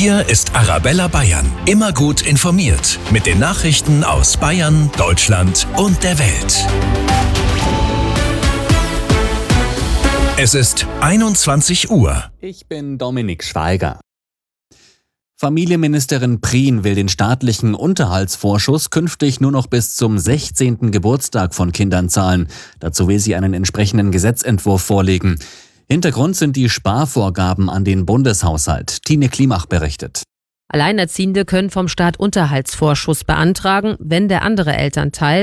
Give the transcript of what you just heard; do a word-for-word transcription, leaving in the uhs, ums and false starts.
Hier ist Arabella Bayern. Immer gut informiert. Mit den Nachrichten aus Bayern, Deutschland und der Welt. Es ist einundzwanzig Uhr. Ich bin Dominik Schweiger. Familienministerin Prien will den staatlichen Unterhaltsvorschuss künftig nur noch bis zum sechzehnten Geburtstag von Kindern zahlen. Dazu will sie einen entsprechenden Gesetzentwurf vorlegen. Hintergrund sind die Sparvorgaben an den Bundeshaushalt. Tine Klimach berichtet. Alleinerziehende können vom Staat Unterhaltsvorschuss beantragen, wenn der andere Elternteil